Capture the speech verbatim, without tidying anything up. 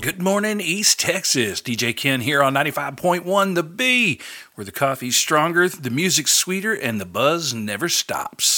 Good morning, East Texas. D J Ken here on ninety-five point one The B, where the coffee's stronger, the music's sweeter, and the buzz never stops.